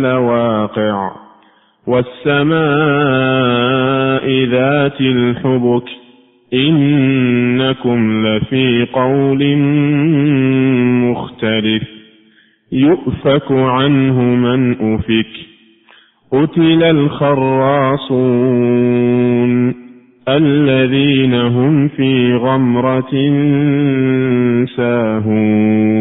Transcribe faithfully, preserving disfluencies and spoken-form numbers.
الواقع والسماء ذات الحبك إنكم لفي قول مختلف يؤفك عنه من أفك قتل الخراصون الذين هم في غمرة ساهون